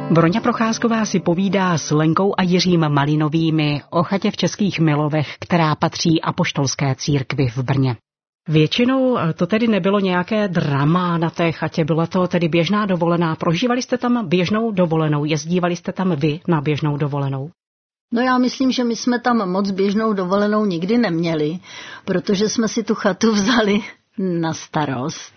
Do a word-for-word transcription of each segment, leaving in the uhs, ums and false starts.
Broňa Procházková si povídá s Lenkou a Jiřím Malinovými o chatě v Českých Milovech, která patří apoštolské církvi v Brně. Většinou to tedy nebylo nějaké drama na té chatě, byla to tedy běžná dovolená. Prožívali jste tam běžnou dovolenou, jezdívali jste tam vy na běžnou dovolenou? No já myslím, že my jsme tam moc běžnou dovolenou nikdy neměli, protože jsme si tu chatu vzali na starost.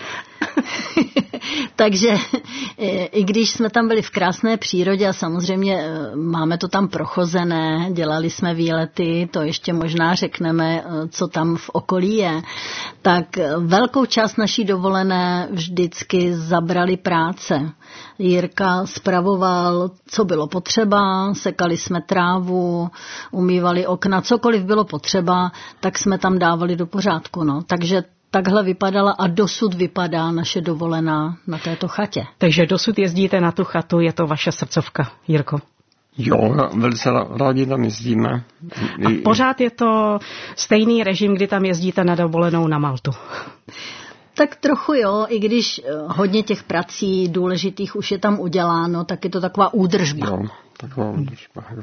Takže i když jsme tam byli v krásné přírodě a samozřejmě máme to tam prochozené, dělali jsme výlety, to ještě možná řekneme, co tam v okolí je, tak velkou část naší dovolené vždycky zabrali práce. Jirka spravoval, co bylo potřeba, sekali jsme trávu, umývali okna, cokoliv bylo potřeba, tak jsme tam dávali do pořádku. No. Takže takhle vypadala a dosud vypadá naše dovolená na této chatě. Takže dosud jezdíte na tu chatu, je to vaše srdcovka, Jirko? Jo, velice rádi tam jezdíme. A pořád je to stejný režim, kdy tam jezdíte na dovolenou na Maltu? Tak trochu jo, i když hodně těch prací důležitých už je tam uděláno, tak je to taková údržba. Jo, taková údržba. Jo.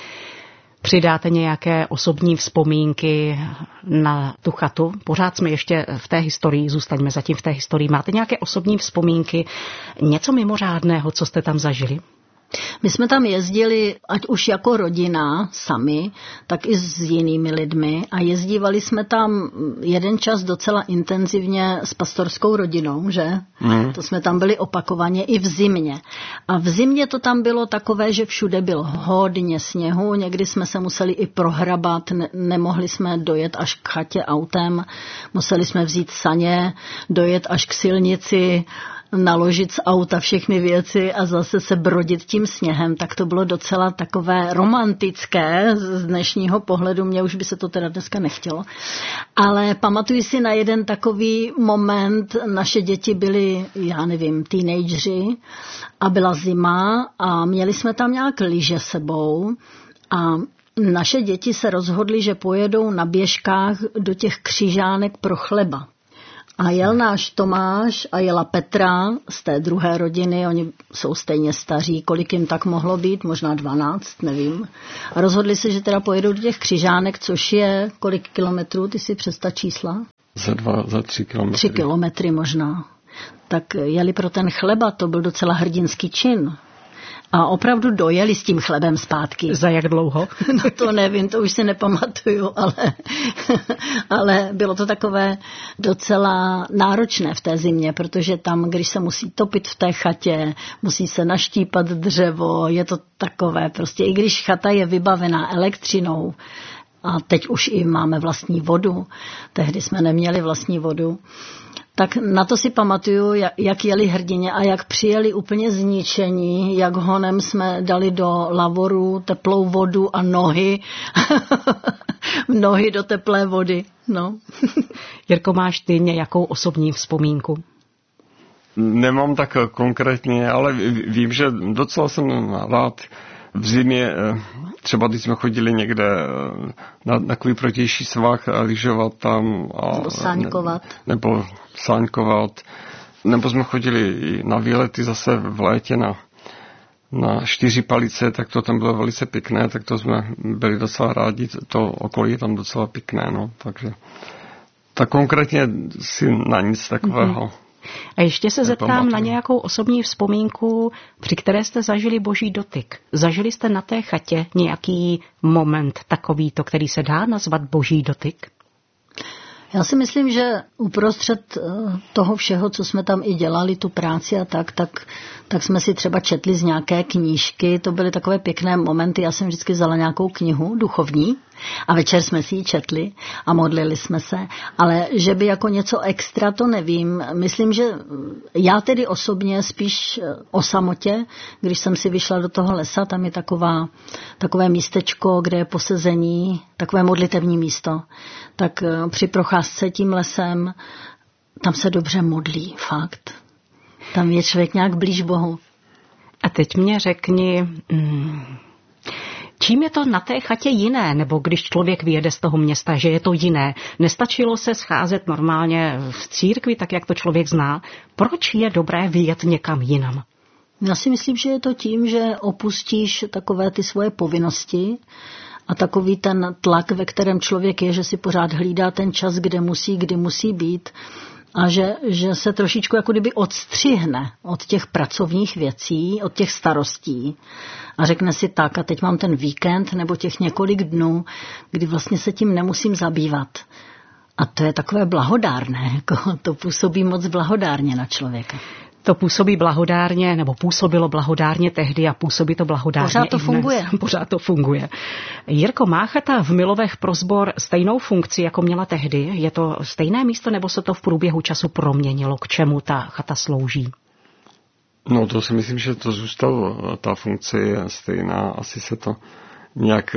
Přidáte nějaké osobní vzpomínky na tu chatu? Pořád jsme ještě v té historii, zůstaňme zatím v té historii. Máte nějaké osobní vzpomínky, něco mimořádného, co jste tam zažili? My jsme tam jezdili, ať už jako rodina sami, tak i s jinými lidmi a jezdívali jsme tam jeden čas docela intenzivně s pastorskou rodinou, že? Mm. To jsme tam byli opakovaně i v zimě. A v zimě to tam bylo takové, že všude bylo hodně sněhu, někdy jsme se museli i prohrabat, ne- nemohli jsme dojet až k chatě autem, museli jsme vzít saně, dojet až k silnici, naložit z auta všechny věci a zase se brodit tím sněhem, tak to bylo docela takové romantické z dnešního pohledu, mně už by se to teda dneska nechtělo. Ale pamatuji si na jeden takový moment, naše děti byly, já nevím, teenageři a byla zima a měli jsme tam nějak lyže sebou a naše děti se rozhodly, že pojedou na běžkách do těch Křižánek pro chleba. A jel náš Tomáš a jela Petra z té druhé rodiny, oni jsou stejně staří, kolik jim tak mohlo být, možná dvanáct, nevím. A rozhodli se, že teda pojedou do těch Křižánek, což je kolik kilometrů, ty si přesta čísla? Za dva, za tři kilometry. Tři kilometry možná. Tak jeli pro ten chleba, to byl docela hrdinský čin. A opravdu dojeli s tím chlebem zpátky. Za jak dlouho? No to nevím, to už si nepamatuju, ale, ale bylo to takové docela náročné v té zimě, protože tam, když se musí topit v té chatě, musí se naštípat dřevo, je to takové prostě, i když chata je vybavená elektřinou, a teď už i máme vlastní vodu, tehdy jsme neměli vlastní vodu, tak na to si pamatuju, jak jeli hrdině a jak přijeli úplně zničení, jak honem jsme dali do lavoru teplou vodu a nohy, nohy do teplé vody. No. Jirko, máš ty nějakou osobní vzpomínku? Nemám tak konkrétně, ale vím, že docela jsem rád v zimě, třeba když jsme chodili někde na takový protější svah a lyžovat tam. A, nebo sáňkovat. Ne, nebo sáňkovat. Nebo jsme chodili na výlety zase v létě na, na čtyři palice, tak to tam bylo velice pěkné, tak to jsme byli docela rádi, to okolí je tam docela pěkné, no, takže tak konkrétně si na nic takového. Mm-hmm. A ještě se zeptám na nějakou osobní vzpomínku, při které jste zažili boží dotyk. Zažili jste na té chatě nějaký moment takovýto, který se dá nazvat boží dotyk? Já si myslím, že uprostřed toho všeho, co jsme tam i dělali, tu práci a tak, tak, tak jsme si třeba četli z nějaké knížky, to byly takové pěkné momenty, já jsem vždycky vzala nějakou knihu duchovní a večer jsme si ji četli a modlili jsme se, ale že by jako něco extra, to nevím. Myslím, že já tedy osobně spíš o samotě, když jsem si vyšla do toho lesa, tam je taková, takové místečko, kde je posezení, takové modlitevní místo, tak při procházce tím lesem, tam se dobře modlí, fakt. Tam je člověk nějak blíž Bohu. A teď mě řekni, hmm, čím je to na té chatě jiné, nebo když člověk vyjede z toho města, že je to jiné? Nestačilo se scházet normálně v církvi, tak jak to člověk zná? Proč je dobré vyjet někam jinam? Já si myslím, že je to tím, že opustíš takové ty svoje povinnosti a takový ten tlak, ve kterém člověk je, že si pořád hlídá ten čas, kde musí, kdy musí být a že, že se trošičku jako kdyby odstřihne od těch pracovních věcí, od těch starostí a řekne si tak a teď mám ten víkend nebo těch několik dnů, kdy vlastně se tím nemusím zabývat. A to je takové blahodárné, jako to působí moc blahodárně na člověka. To působí blahodárně, nebo působilo blahodárně tehdy a působí to blahodárně Pořád to i dnes. funguje. Pořád to funguje. Jirko, má chata v Milovech pro sbor stejnou funkci, jako měla tehdy? Je to stejné místo, nebo se to v průběhu času proměnilo? K čemu ta chata slouží? No to si myslím, že to zůstalo. Ta funkce je stejná. Asi se to nějak...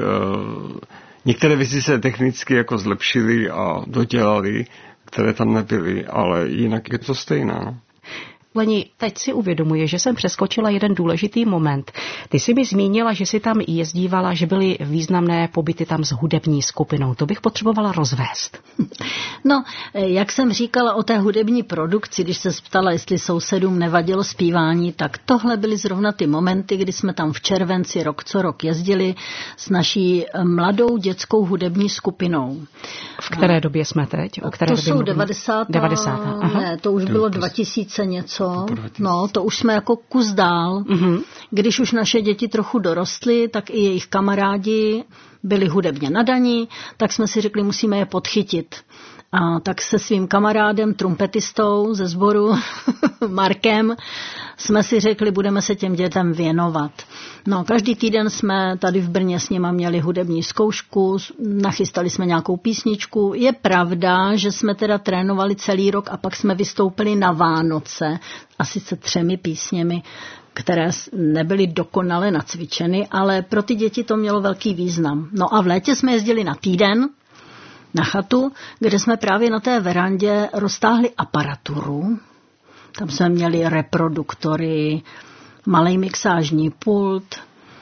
Některé věci se technicky jako zlepšily a dodělaly, které tam nebyly, ale jinak je to stejná. No. Leni, teď si uvědomuji, že jsem přeskočila jeden důležitý moment. Ty jsi mi zmínila, že jsi tam jezdívala, že byly významné pobyty tam s hudební skupinou. To bych potřebovala rozvést. No, jak jsem říkala o té hudební produkci, když se ptala, jestli sousedům nevadilo zpívání, tak tohle byly zrovna ty momenty, kdy jsme tam v červenci rok co rok jezdili s naší mladou dětskou hudební skupinou. V které a době jsme teď? O které to době jsou mluvíme? devadesátá. devadesátá. Aha. Ne, to už bylo dva tisíce něco. No, to už jsme jako kus dál. Mm-hmm. Když už naše děti trochu dorostly, tak i jejich kamarádi byli hudebně nadaní, tak jsme si řekli, musíme je podchytit. A tak se svým kamarádem, trumpetistou ze sboru, Markem, jsme si řekli, budeme se těm dětem věnovat. No, každý týden jsme tady v Brně s nima měli hudební zkoušku, nachystali jsme nějakou písničku. Je pravda, že jsme teda trénovali celý rok a pak jsme vystoupili na Vánoce, a sice třemi písněmi, které nebyly dokonale nacvičeny, ale pro ty děti to mělo velký význam. No a v létě jsme jezdili na týden na chatu, kde jsme právě na té verandě roztáhli aparaturu. Tam jsme měli reproduktory, malej mixážní pult,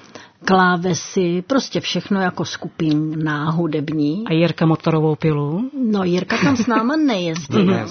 klávesy, prostě všechno jako skupina hudební. A Jirka motorovou pilu? No, Jirka tam s náma nejezdil.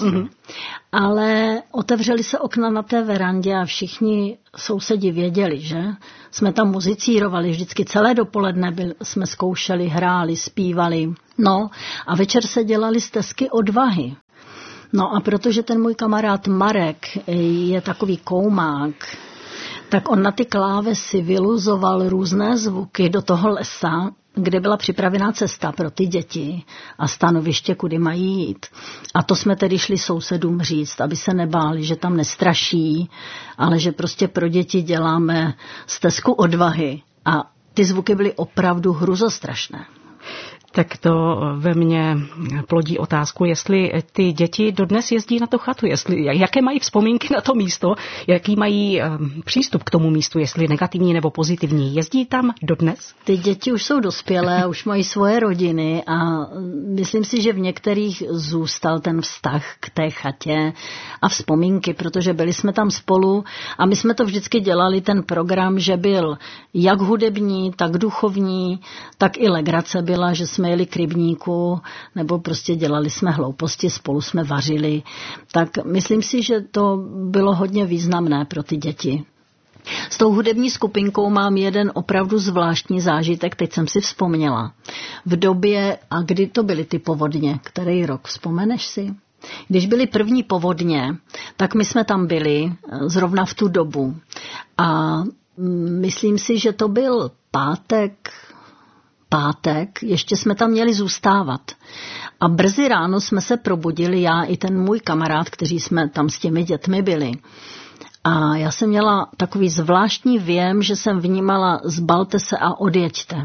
Ale otevřeli se okna na té verandě a všichni sousedi věděli, že? Jsme tam muzicírovali, vždycky celé dopoledne byl, jsme zkoušeli, hráli, zpívali. No a večer se dělali stezky odvahy. No a protože ten můj kamarád Marek je takový koumák, tak on na ty klávesy vyluzoval různé zvuky do toho lesa, kde byla připravená cesta pro ty děti a stanoviště, kudy mají jít. A to jsme tedy šli sousedům říct, aby se nebáli, že tam nestraší, ale že prostě pro děti děláme stezku odvahy. A ty zvuky byly opravdu hruzostrašné. Tak to ve mně plodí otázku, jestli ty děti dodnes jezdí na tu chatu, jestli, jaké mají vzpomínky na to místo, jaký mají um, přístup k tomu místu, jestli negativní nebo pozitivní. Jezdí tam dodnes? Ty děti už jsou dospělé, už mají svoje rodiny a myslím si, že v některých zůstal ten vztah k té chatě a vzpomínky, protože byli jsme tam spolu a my jsme to vždycky dělali, ten program, že byl jak hudební, tak duchovní, tak i legrace byla, že jsme jeli k rybníku, nebo prostě dělali jsme hlouposti, spolu jsme vařili. Tak myslím si, že to bylo hodně významné pro ty děti. S tou hudební skupinkou mám jeden opravdu zvláštní zážitek, teď jsem si vzpomněla. V době, a kdy to byly ty povodně, který rok, vzpomeneš si? Když byly první povodně, tak my jsme tam byli zrovna v tu dobu. A myslím si, že to byl pátek, pátek, ještě jsme tam měli zůstávat. A brzy ráno jsme se probudili, já i ten můj kamarád, kteří jsme tam s těmi dětmi byli. A já jsem měla takový zvláštní věm, že jsem vnímala zbalte se a odjeďte.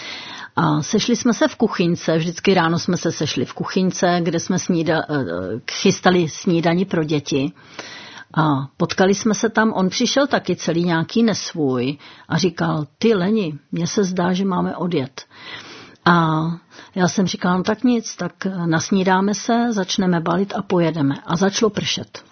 A sešli jsme se v kuchyňce, vždycky ráno jsme se sešli v kuchyňce, kde jsme snída, chystali snídani pro děti. A potkali jsme se tam, on přišel taky celý nějaký nesvůj a říkal, ty Leni, mně se zdá, že máme odjet. A já jsem říkala, no tak nic, tak nasnídáme se, začneme balit a pojedeme. A začalo pršet.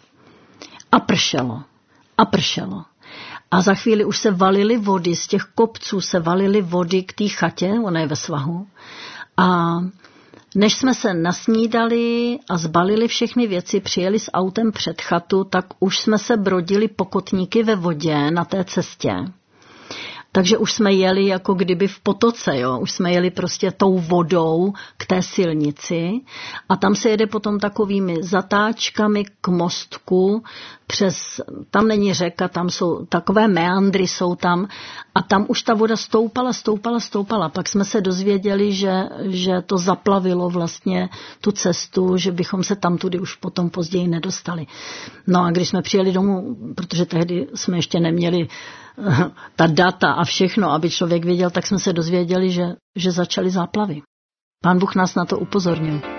A pršelo. A pršelo. A za chvíli už se valily vody, z těch kopců se valily vody k té chatě, ona je ve svahu. A Než jsme se nasnídali a zbalili všechny věci, přijeli s autem před chatu, tak už jsme se brodili po kotníky ve vodě na té cestě. Takže už jsme jeli jako kdyby v potoce, jo? Už jsme jeli prostě tou vodou k té silnici a tam se jede potom takovými zatáčkami k mostku přes, tam není řeka, tam jsou takové meandry jsou tam a tam už ta voda stoupala, stoupala, stoupala. Pak jsme se dozvěděli, že, že to zaplavilo vlastně tu cestu, že bychom se tam tudy už potom později nedostali. No a když jsme přijeli domů, protože tehdy jsme ještě neměli ta data a všechno, aby člověk věděl, tak jsme se dozvěděli, že, že začaly záplavy. Pán Bůh nás na to upozornil.